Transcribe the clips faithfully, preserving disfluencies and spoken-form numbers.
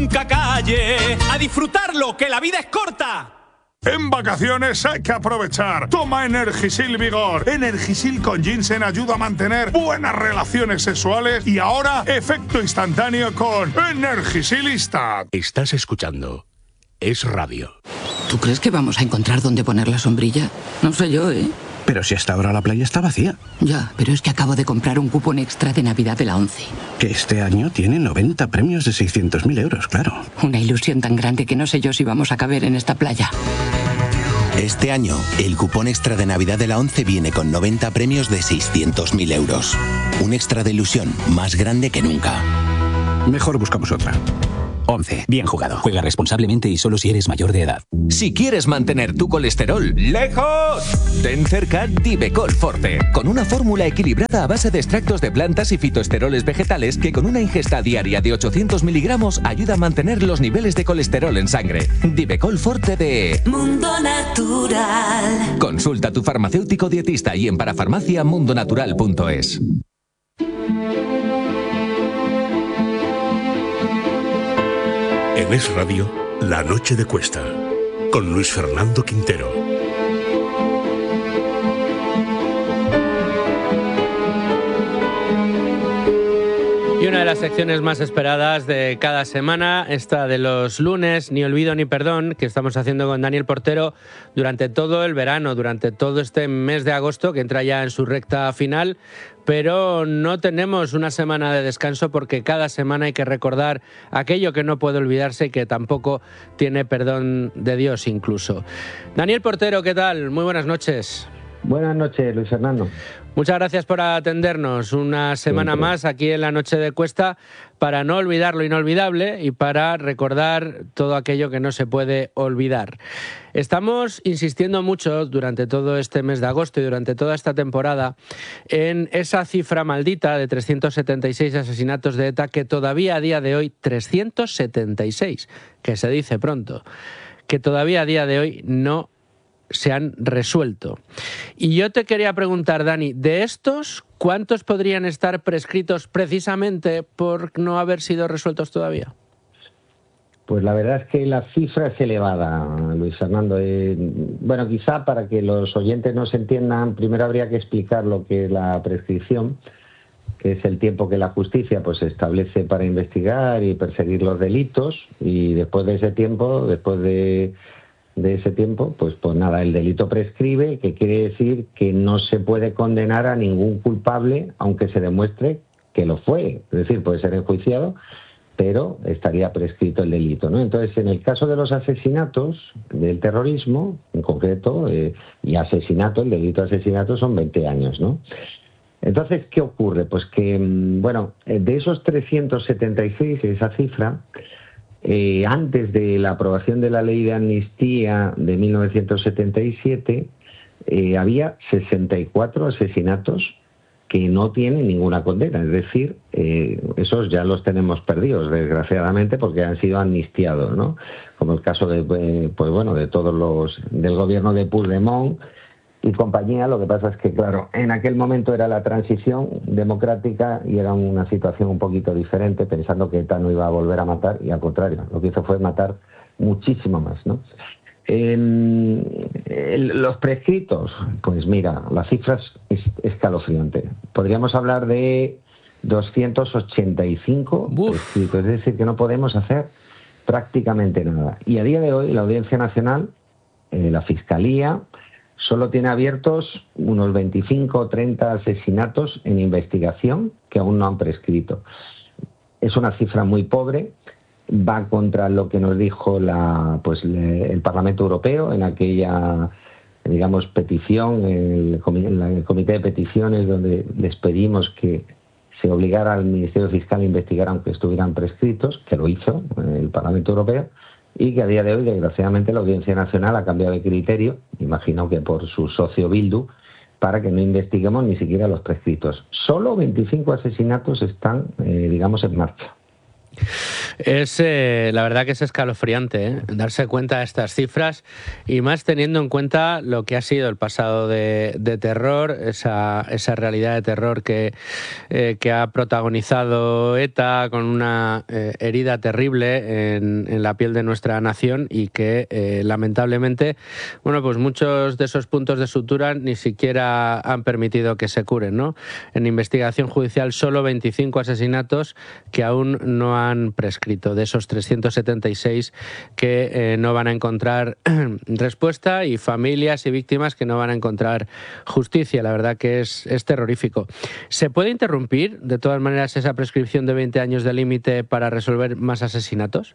Nunca calle, a disfrutarlo, que la vida es corta. En vacaciones hay que aprovechar. Toma Energisil Vigor. Energisil con ginseng ayuda a mantener buenas relaciones sexuales y ahora efecto instantáneo con Energisilista. Estás escuchando Es Radio. ¿Tú crees que vamos a encontrar dónde poner la sombrilla? No sé yo, ¿eh? Pero si hasta ahora la playa está vacía. Ya, pero es que acabo de comprar un cupón extra de Navidad de la ONCE. Que este año tiene noventa premios de seiscientos mil euros, claro. Una ilusión tan grande que no sé yo si vamos a caber en esta playa. Este año, el cupón extra de Navidad de la ONCE viene con noventa premios de seiscientos mil euros. Un extra de ilusión más grande que nunca. Mejor buscamos otra. ONCE. Bien jugado. Juega responsablemente y solo si eres mayor de edad. Si quieres mantener tu colesterol lejos, ten cerca Divecol Forte, con una fórmula equilibrada a base de extractos de plantas y fitoesteroles vegetales que con una ingesta diaria de ochocientos miligramos ayuda a mantener los niveles de colesterol en sangre. Divecol Forte de Mundo Natural. Consulta a tu farmacéutico dietista y en parafarmacia mundo natural punto es. En Es Radio, La Noche de Cuesta, con Luis Fernando Quintero. Y una de las secciones más esperadas de cada semana, esta de los lunes, Ni Olvido ni Perdón, que estamos haciendo con Daniel Portero durante todo el verano, durante todo este mes de agosto, que entra ya en su recta final, pero no tenemos una semana de descanso porque cada semana hay que recordar aquello que no puede olvidarse y que tampoco tiene perdón de Dios incluso. Daniel Portero, ¿qué tal? Muy buenas noches. Buenas noches, Luis Fernando. Muchas gracias por atendernos una semana Siempre. más aquí en La Noche de Cuesta para no olvidar lo inolvidable y para recordar todo aquello que no se puede olvidar. Estamos insistiendo mucho durante todo este mes de agosto y durante toda esta temporada en esa cifra maldita de trescientos setenta y seis asesinatos de ETA que todavía a día de hoy, trescientos setenta y seis, que se dice pronto, que todavía a día de hoy no se han resuelto. Y yo te quería preguntar, Dani, de estos, ¿cuántos podrían estar prescritos precisamente por no haber sido resueltos todavía? Pues la verdad es que la cifra es elevada, Luis Fernando. Eh, bueno, quizá para que los oyentes nos entiendan, primero habría que explicar lo que es la prescripción, que es el tiempo que la justicia pues establece para investigar y perseguir los delitos, y después de ese tiempo, después de de ese tiempo, pues, pues nada, el delito prescribe, que quiere decir que no se puede condenar a ningún culpable, aunque se demuestre que lo fue. Es decir, puede ser enjuiciado, pero estaría prescrito el delito, ¿no? Entonces, en el caso de los asesinatos, del terrorismo, en concreto, eh, y asesinato, el delito de asesinato son veinte años, ¿no? Entonces, ¿qué ocurre? Pues que, bueno, de esos trescientos setenta y seis, esa cifra, Eh, antes de la aprobación de la ley de amnistía de mil novecientos setenta y siete, eh, había sesenta y cuatro asesinatos que no tienen ninguna condena. Es decir, eh, esos ya los tenemos perdidos, desgraciadamente, porque han sido amnistiados, ¿no? Como el caso de, eh, pues bueno, de todos los del gobierno de Puigdemont y compañía. Lo que pasa es que, claro, en aquel momento era la transición democrática y era una situación un poquito diferente, pensando que ETA no iba a volver a matar, y al contrario, lo que hizo fue matar muchísimo más, ¿no? En, el, los prescritos, pues mira, la cifra es escalofriante. Podríamos hablar de doscientos ochenta y cinco prescritos, es decir, que no podemos hacer prácticamente nada. Y a día de hoy la Audiencia Nacional, eh, la Fiscalía, solo tiene abiertos unos veinticinco o treinta asesinatos en investigación que aún no han prescrito. Es una cifra muy pobre, va contra lo que nos dijo la, pues, el Parlamento Europeo en aquella, digamos, petición, el comité, el comité de peticiones, donde les pedimos que se obligara al Ministerio Fiscal a investigar aunque estuvieran prescritos, que lo hizo el Parlamento Europeo, y que a día de hoy, desgraciadamente, la Audiencia Nacional ha cambiado de criterio, imagino que por su socio Bildu, para que no investiguemos ni siquiera los prescritos. Solo veinticinco asesinatos están, eh, digamos, en marcha. Es eh, la verdad que es escalofriante, ¿eh? darse cuenta de estas cifras y más teniendo en cuenta lo que ha sido el pasado de, de terror, esa, esa realidad de terror que, eh, que ha protagonizado ETA con una eh, herida terrible en, en la piel de nuestra nación y que eh, lamentablemente, bueno, pues muchos de esos puntos de sutura ni siquiera han permitido que se curen, ¿no? En investigación judicial solo veinticinco asesinatos que aún no han prescrito, de esos trescientos setenta y seis que eh, no van a encontrar respuesta y familias y víctimas que no van a encontrar justicia. La verdad que es, es terrorífico. ¿Se puede interrumpir de todas maneras esa prescripción de veinte años de límite para resolver más asesinatos?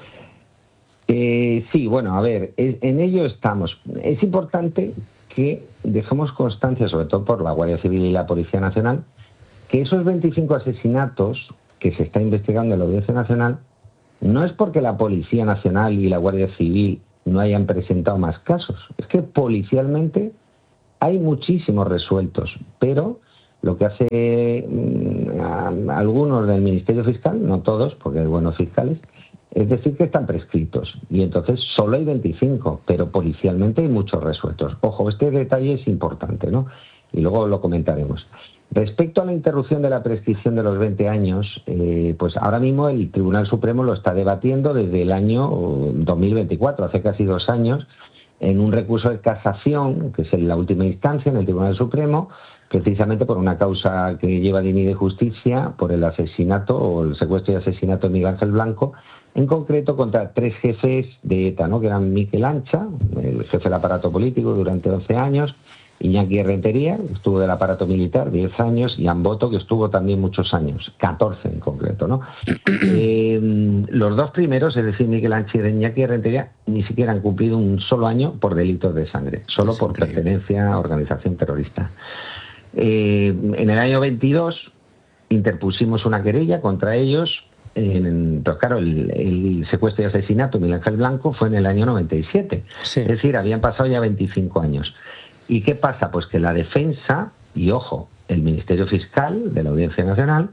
Eh, sí, bueno, a ver, en ello estamos. Es importante que dejemos constancia, sobre todo por la Guardia Civil y la Policía Nacional, que esos veinticinco asesinatos que se está investigando en la Audiencia Nacional no es porque la Policía Nacional y la Guardia Civil no hayan presentado más casos. Es que policialmente hay muchísimos resueltos, pero lo que hace mmm, algunos del Ministerio Fiscal, no todos, porque hay buenos fiscales, es decir que están prescritos. Y entonces solo hay veinticinco, pero policialmente hay muchos resueltos. Ojo, este detalle es importante, ¿no? Y luego lo comentaremos. Respecto a la interrupción de la prescripción de los veinte años, eh, pues ahora mismo el Tribunal Supremo lo está debatiendo desde el año dos mil veinticuatro, hace casi dos años, en un recurso de casación, que es en la última instancia en el Tribunal Supremo, precisamente por una causa que lleva D N I de justicia, por el asesinato o el secuestro y asesinato de Miguel Ángel Blanco, en concreto contra tres jefes de ETA, ¿no? Que eran Miquel Ancha, el jefe del aparato político durante once años, Iñaki Errentería, que estuvo del aparato militar diez años, y Amboto, que estuvo también muchos años, catorce en concreto, ¿no? Eh, los dos primeros, es decir, Miquel Ancha y Iñaki Errentería, ni siquiera han cumplido un solo año por delitos de sangre, solo por pertenencia a organización terrorista. Eh, en el año veintidós interpusimos una querella contra ellos, en, pero claro, el, el secuestro y asesinato de Miguel Ángel Blanco fue en el año noventa y siete, sí. Es decir, habían pasado ya veinticinco años. ¿Y qué pasa? Pues que la defensa, y ojo, el Ministerio Fiscal de la Audiencia Nacional,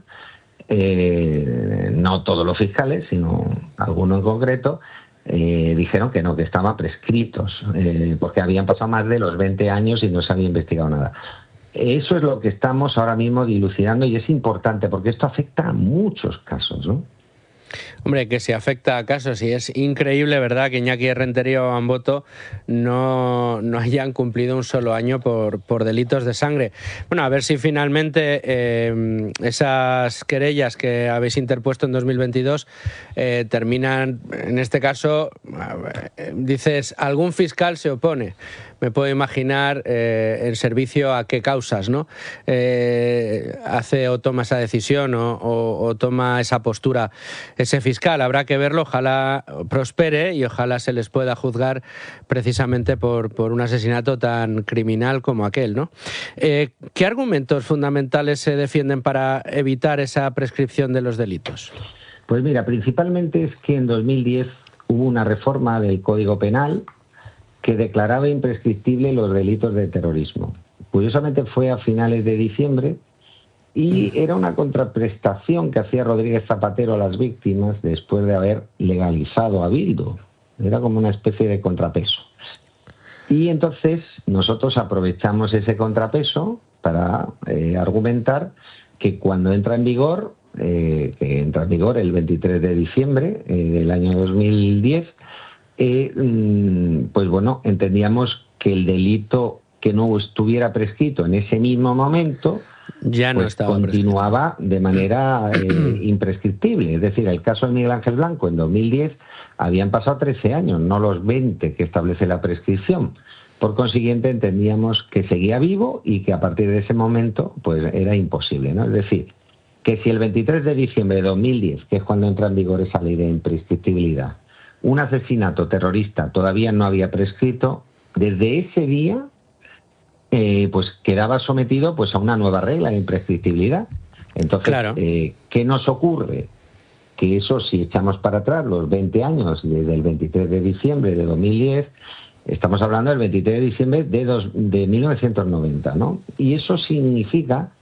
eh, no todos los fiscales, sino algunos en concreto, eh, dijeron que no, que estaban prescritos, eh, porque habían pasado más de los veinte años y no se había investigado nada. Eso es lo que estamos ahora mismo dilucidando y es importante porque esto afecta a muchos casos, ¿no? Hombre, que si afecta a casos, y es increíble, ¿verdad?, que Iñaki Errentería o Amboto no, no hayan cumplido un solo año por, por delitos de sangre. Bueno, a ver si finalmente eh, esas querellas que habéis interpuesto en dos mil veintidós eh, terminan, en este caso, eh, dices, algún fiscal se opone. Me puedo imaginar eh, en servicio a qué causas, ¿no? Eh, hace o toma esa decisión o, o, o toma esa postura ese fiscal. Habrá que verlo, ojalá prospere y ojalá se les pueda juzgar precisamente por, por un asesinato tan criminal como aquel, ¿no? Eh, ¿Qué argumentos fundamentales se defienden para evitar esa prescripción de los delitos? Pues mira, principalmente es que en dos mil diez hubo una reforma del Código Penal que declaraba imprescriptible los delitos de terrorismo. Curiosamente fue a finales de diciembre y era una contraprestación que hacía Rodríguez Zapatero a las víctimas después de haber legalizado a Bildu. Era como una especie de contrapeso. Y entonces nosotros aprovechamos ese contrapeso para eh, argumentar que cuando entra en vigor, eh, que entra en vigor el veintitrés de diciembre eh, del año dos mil diez, Eh, pues bueno, entendíamos que el delito que no estuviera prescrito en ese mismo momento ya no pues estaba continuaba prescrito de manera eh, imprescriptible. Es decir, el caso de Miguel Ángel Blanco en dos mil diez habían pasado trece años, no los veinte que establece la prescripción. Por consiguiente, entendíamos que seguía vivo y que a partir de ese momento pues era imposible, ¿no? Es decir, que si el veintitrés de diciembre de dos mil diez, que es cuando entra en vigor esa ley de imprescriptibilidad, un asesinato terrorista todavía no había prescrito, desde ese día eh, pues quedaba sometido pues a una nueva regla de imprescriptibilidad. Entonces, claro. eh, ¿qué nos ocurre? Que eso, si echamos para atrás los veinte años, desde el veintitrés de diciembre de dos mil diez, estamos hablando del veintitrés de diciembre de, dos, de mil novecientos noventa, ¿no? Y eso significa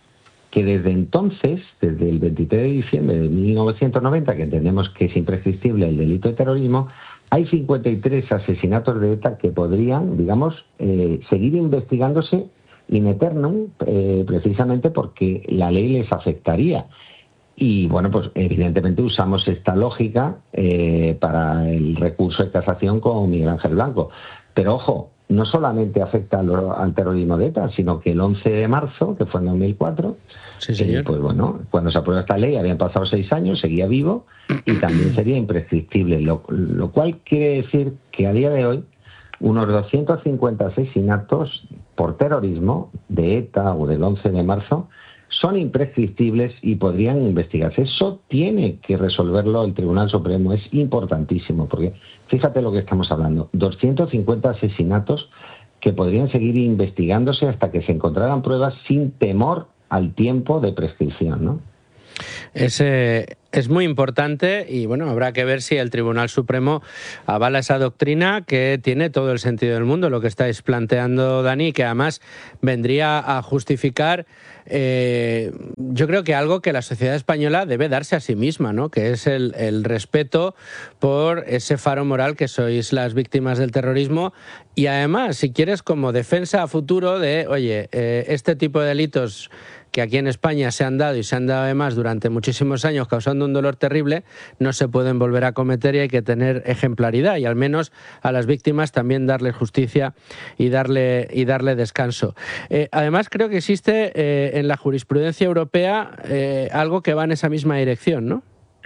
que desde entonces, desde el veintitrés de diciembre de mil novecientos noventa, que entendemos que es imprescriptible el delito de terrorismo, hay cincuenta y tres asesinatos de ETA que podrían, digamos, eh, seguir investigándose in eternum, eh, precisamente porque la ley les afectaría. Y bueno, pues evidentemente usamos esta lógica eh, para el recurso de casación con Miguel Ángel Blanco. Pero ojo, no solamente afecta al, al terrorismo de ETA, sino que el once de marzo, que fue en dos mil cuatro, sí, señor. Eh, pues bueno, cuando se aprueba esta ley habían pasado seis años, seguía vivo y también sería imprescriptible, lo, lo cual quiere decir que a día de hoy unos doscientos cincuenta asesinatos por terrorismo de ETA o del once de marzo son imprescriptibles y podrían investigarse. Eso tiene que resolverlo el Tribunal Supremo, es importantísimo, porque fíjate lo que estamos hablando, doscientos cincuenta asesinatos que podrían seguir investigándose hasta que se encontraran pruebas sin temor al tiempo de prescripción, ¿no? Es, eh, es muy importante y bueno, habrá que ver si el Tribunal Supremo avala esa doctrina que tiene todo el sentido del mundo, lo que estáis planteando, Dani, que además vendría a justificar eh, yo creo que algo que la sociedad española debe darse a sí misma, ¿no? Que es el, el respeto por ese faro moral que sois las víctimas del terrorismo y además, si quieres, como defensa a futuro de, oye, eh, este tipo de delitos que aquí en España se han dado y se han dado además durante muchísimos años causando un dolor terrible, no se pueden volver a cometer y hay que tener ejemplaridad y al menos a las víctimas también darle justicia y darle, y darle descanso. Eh, además creo que existe eh, en la jurisprudencia europea eh, algo que va en esa misma dirección, ¿no?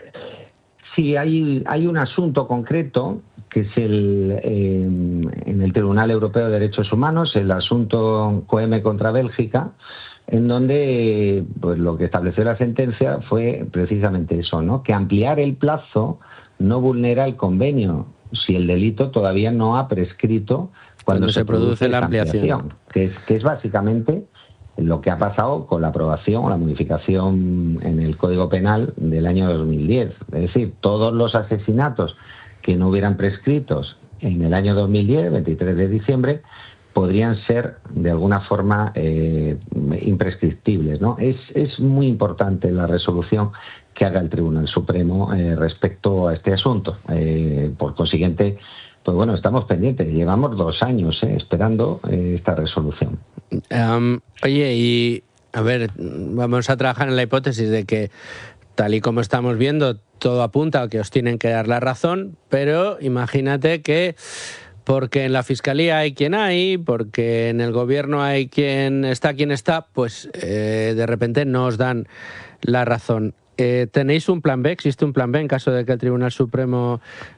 Sí, hay, hay un asunto concreto que es el eh, en el Tribunal Europeo de Derechos Humanos, el asunto Coeme contra Bélgica, en donde pues lo que estableció la sentencia fue precisamente eso, ¿no? Que ampliar el plazo no vulnera el convenio si el delito todavía no ha prescrito cuando, cuando se, se produce, produce la ampliación, ampliación que, es, que es básicamente lo que ha pasado con la aprobación o la modificación en el Código Penal del año dos mil diez. Es decir, todos los asesinatos que no hubieran prescritos en el año dos mil diez, veintitrés de diciembre, podrían ser de alguna forma eh, imprescriptibles, ¿no? Es, es muy importante la resolución que haga el Tribunal Supremo eh, respecto a este asunto. Eh, por consiguiente, pues bueno, estamos pendientes. Llevamos dos años eh, esperando eh, esta resolución. Um, oye, y a ver, vamos a trabajar en la hipótesis de que, tal y como estamos viendo, todo apunta a que os tienen que dar la razón, pero imagínate que porque en la Fiscalía hay quien hay, porque en el Gobierno hay quien está quien está, pues eh, de repente no os dan la razón. Eh, ¿Tenéis un plan B? ¿Existe un plan B en caso de que el Tribunal Supremo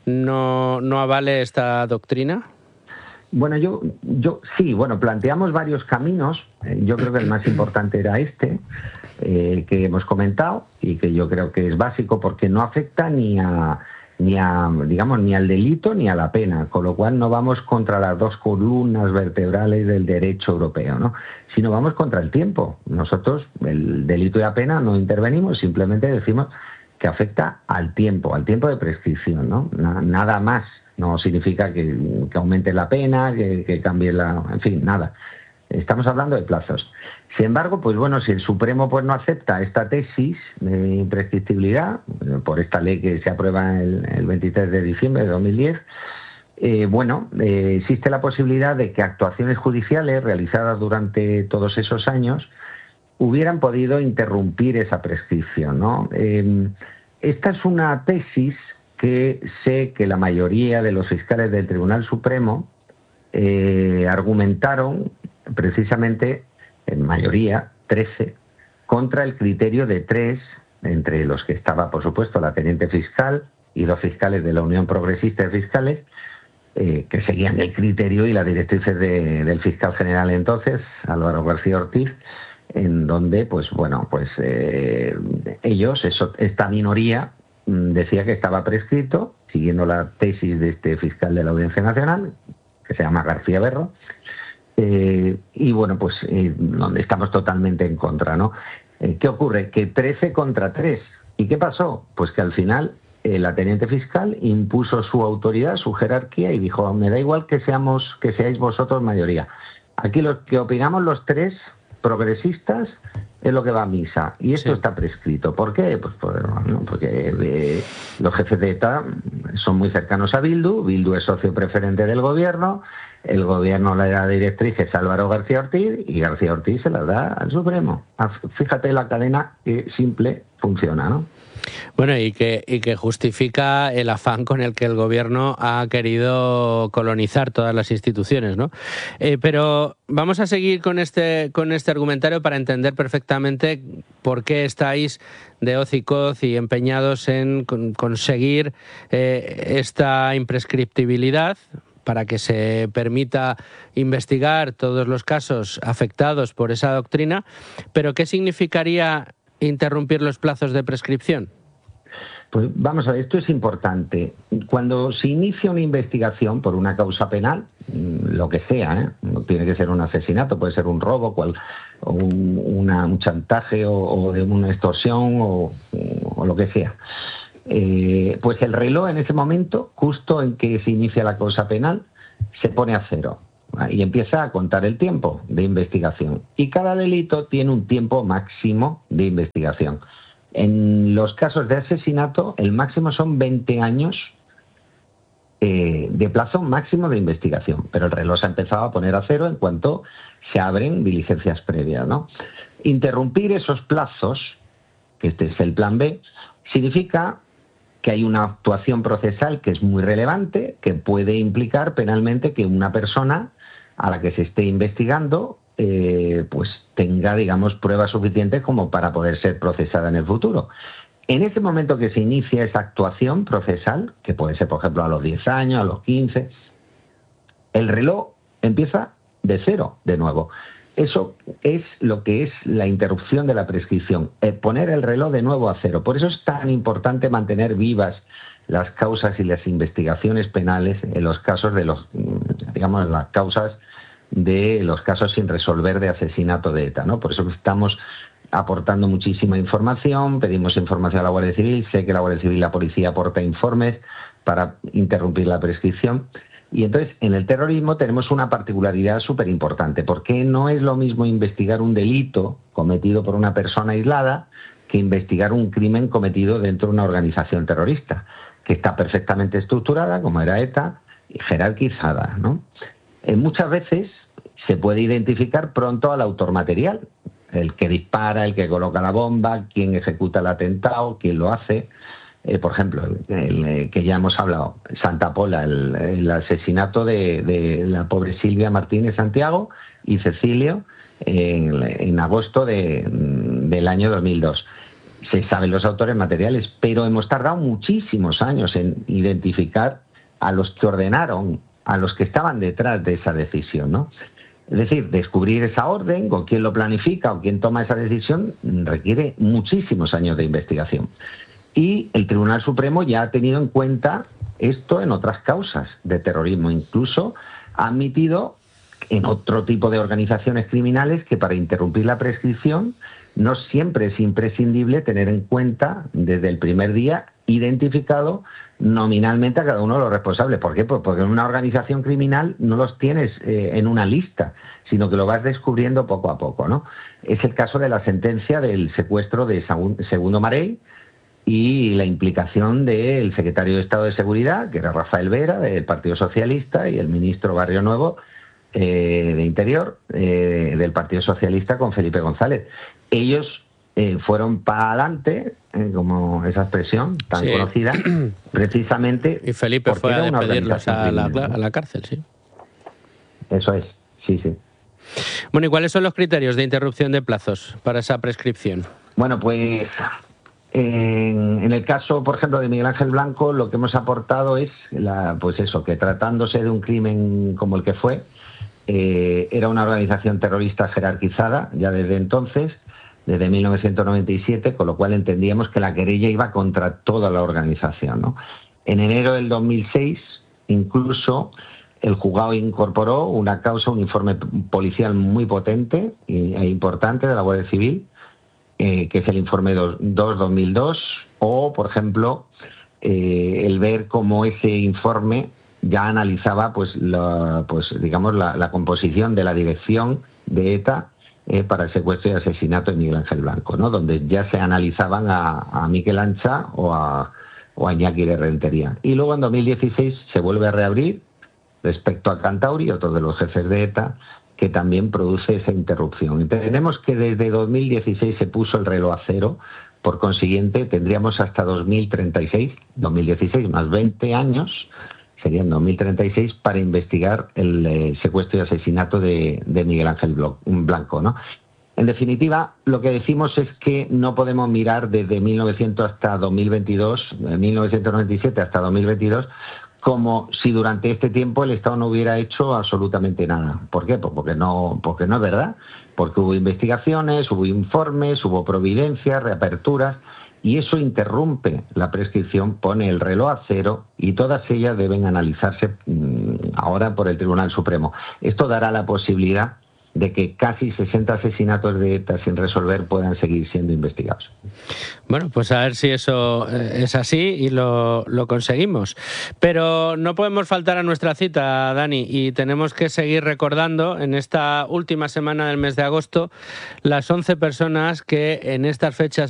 no, no avale esta doctrina? Bueno, yo, yo sí, bueno, planteamos varios caminos. Yo creo que el más importante era este, eh, que hemos comentado, y que yo creo que es básico porque no afecta ni a... ni a, digamos, ni al delito ni a la pena, con lo cual no vamos contra las dos columnas vertebrales del derecho europeo, ¿no? Sino vamos contra el tiempo. Nosotros, el delito y la pena, no intervenimos, simplemente decimos que afecta al tiempo, al tiempo de prescripción, ¿no? Nada más. No significa que, que aumente la pena, que, que cambie la... en fin, nada. Estamos hablando de plazos. Sin embargo, pues bueno, si el Supremo pues no acepta esta tesis de imprescriptibilidad, por esta ley que se aprueba el, el veintitrés de diciembre de dos mil diez, eh, bueno, eh, existe la posibilidad de que actuaciones judiciales realizadas durante todos esos años hubieran podido interrumpir esa prescripción, ¿no? Eh, esta es una tesis que sé que la mayoría de los fiscales del Tribunal Supremo eh, argumentaron precisamente, en mayoría, trece, contra el criterio de tres, entre los que estaba, por supuesto, la teniente fiscal y dos fiscales de la Unión Progresista de Fiscales, eh, que seguían el criterio y las directrices de, del fiscal general entonces, Álvaro García Ortiz, en donde, pues bueno, pues eh, ellos, eso, esta minoría, decía que estaba prescrito, siguiendo la tesis de este fiscal de la Audiencia Nacional, que se llama García Berro, eh, y bueno, pues eh, donde estamos totalmente en contra, ¿no? Eh, ¿Qué ocurre? Que trece contra tres. ¿Y qué pasó? Pues que al final eh, la teniente fiscal impuso su autoridad, su jerarquía, y dijo, me da igual que seamos, que seáis vosotros mayoría. Aquí los que opinamos los tres progresistas es lo que va a misa. Y esto sí. está prescrito. ¿Por qué? Pues por, bueno, porque eh, los jefes de ETA son muy cercanos a Bildu. Bildu es socio preferente del gobierno. El gobierno le da directrices a Álvaro García Ortiz y García Ortiz se las da al Supremo. Fíjate la cadena que simple funciona, ¿no? Bueno, y que, y que justifica el afán con el que el gobierno ha querido colonizar todas las instituciones, ¿no? Eh, pero vamos a seguir con este, con este argumentario para entender perfectamente por qué estáis de hoz y coz y empeñados en con, conseguir eh, esta imprescriptibilidad, para que se permita investigar todos los casos afectados por esa doctrina. Pero ¿qué significaría interrumpir los plazos de prescripción? Pues vamos a ver, esto es importante. Cuando se inicia una investigación por una causa penal, lo que sea, ¿eh? No tiene que ser un asesinato, puede ser un robo, cual, o un, una, un chantaje o, o de una extorsión o, o lo que sea. Eh, pues el reloj en ese momento, justo en que se inicia la causa penal, se pone a cero y empieza a contar el tiempo de investigación. Y cada delito tiene un tiempo máximo de investigación. En los casos de asesinato, el máximo son veinte años eh, de plazo máximo de investigación, pero el reloj se ha empezado a poner a cero en cuanto se abren diligencias previas, ¿no? Interrumpir esos plazos, que este es el plan B, significa que hay una actuación procesal que es muy relevante, que puede implicar penalmente que una persona a la que se esté investigando eh, pues tenga, digamos, pruebas suficientes como para poder ser procesada en el futuro. En ese momento que se inicia esa actuación procesal, que puede ser, por ejemplo, a los diez años, a los quince, el reloj empieza de cero de nuevo. Eso es lo que es la interrupción de la prescripción, eh, poner el reloj de nuevo a cero. Por eso es tan importante mantener vivas las causas y las investigaciones penales en los casos de los, digamos, las causas de los casos sin resolver de asesinato de ETA, ¿no? Por eso estamos aportando muchísima información, pedimos información a la Guardia Civil, sé que la Guardia Civil y la policía aporta informes para interrumpir la prescripción. Y entonces, en el terrorismo tenemos una particularidad súper importante, porque no es lo mismo investigar un delito cometido por una persona aislada que investigar un crimen cometido dentro de una organización terrorista, que está perfectamente estructurada, como era ETA, y jerarquizada, ¿no? Eh, muchas veces se puede identificar pronto al autor material, el que dispara, el que coloca la bomba, quién ejecuta el atentado, quién lo hace. Eh, por ejemplo, el, el, el que ya hemos hablado, Santa Pola, el, el asesinato de, de la pobre Silvia Martínez Santiago y Cecilio en, en agosto de, del año dos mil dos. Se saben los autores materiales, pero hemos tardado muchísimos años en identificar a los que ordenaron, a los que estaban detrás de esa decisión, ¿no? Es decir, descubrir esa orden, o quién lo planifica o quién toma esa decisión, requiere muchísimos años de investigación. Y el Tribunal Supremo ya ha tenido en cuenta esto en otras causas de terrorismo. Incluso ha admitido en otro tipo de organizaciones criminales que para interrumpir la prescripción no siempre es imprescindible tener en cuenta desde el primer día identificado nominalmente a cada uno de los responsables. ¿Por qué? Pues porque en una organización criminal no los tienes eh, en una lista, sino que lo vas descubriendo poco a poco, ¿no? Es el caso de la sentencia del secuestro de Segundo Marey y la implicación del secretario de Estado de Seguridad, que era Rafael Vera, del Partido Socialista, y el ministro Barrio Nuevo, eh, de Interior, eh, del Partido Socialista, con Felipe González. Ellos eh, fueron para adelante, eh, como esa expresión tan sí. conocida, precisamente... Y Felipe fue a pedirlos a la, a la cárcel, sí. Eso es, sí, sí. Bueno, ¿y cuáles son los criterios de interrupción de plazos para esa prescripción? Bueno, pues... En, en el caso, por ejemplo, de Miguel Ángel Blanco, lo que hemos aportado es, la, pues eso, que tratándose de un crimen como el que fue, eh, era una organización terrorista jerarquizada ya desde entonces, desde mil novecientos noventa y siete, con lo cual entendíamos que la querella iba contra toda la organización, ¿no? En enero del dos mil seis, incluso, el juzgado incorporó una causa, un informe policial muy potente e importante de la Guardia Civil, Eh, que es el informe dos barra dos mil dos, o, por ejemplo, eh, el ver cómo ese informe ya analizaba, pues, la, pues digamos, la, la composición de la dirección de ETA eh, para el secuestro y asesinato de Miguel Ángel Blanco, ¿no? Donde ya se analizaban a, a Miquel Ancha o a, o a Iñaki de Rentería. Y luego en dos mil dieciséis se vuelve a reabrir respecto a Cantauri, otro de los jefes de ETA, que también produce esa interrupción. Entendemos que desde dos mil dieciséis se puso el reloj a cero, por consiguiente tendríamos hasta dos mil treinta y seis, dos mil dieciséis más veinte años, serían dos mil treinta y seis, para investigar el eh, secuestro y asesinato de, de Miguel Ángel Blanco, ¿no? En definitiva, lo que decimos es que no podemos mirar desde mil novecientos hasta dos mil veintidós, de mil novecientos noventa y siete hasta dos mil veintidós, como si durante este tiempo el Estado no hubiera hecho absolutamente nada. ¿Por qué? Pues porque no, porque no es verdad. Porque hubo investigaciones, hubo informes, hubo providencias, reaperturas, y eso interrumpe la prescripción, pone el reloj a cero, y todas ellas deben analizarse mmm, ahora por el Tribunal Supremo. Esto dará la posibilidad de que casi sesenta asesinatos de ETA sin resolver puedan seguir siendo investigados. Bueno, pues a ver si eso es así y lo, lo conseguimos. Pero no podemos faltar a nuestra cita, Dani, y tenemos que seguir recordando en esta última semana del mes de agosto las once personas que en estas fechas